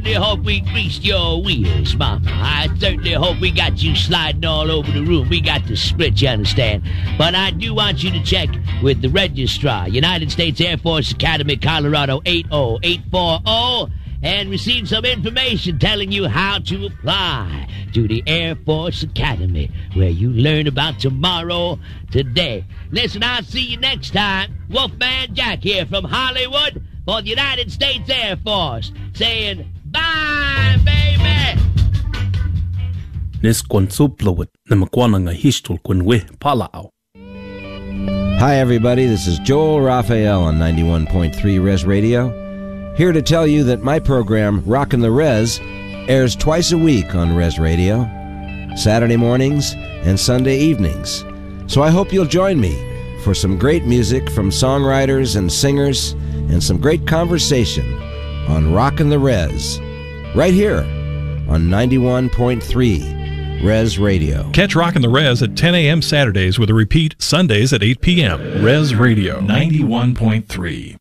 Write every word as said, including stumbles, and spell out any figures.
certainly hope we greased your wheels, Mama. I certainly hope we got you sliding all over the room. We got the split, you understand. But I do want you to check with the registrar, United States Air Force Academy, Colorado eight oh eight four oh, and receive some information telling you how to apply to the Air Force Academy, where you learn about tomorrow today. Listen, I'll see you next time. Wolfman Jack here from Hollywood for the United States Air Force, saying bye, baby! Nis kwan suplawit na makwana nga histol kwan we palao. Hi, everybody. This is Joel Raphael on ninety-one point three Res Radio, here to tell you that my program, Rockin' the Res, airs twice a week on Res Radio, Saturday mornings and Sunday evenings. So I hope you'll join me for some great music from songwriters and singers and some great conversation on Rockin' the Res, right here on ninety-one point three Res Radio. Catch Rockin' the Res at ten a.m. Saturdays with a repeat Sundays at eight p.m. Res Radio ninety-one point three.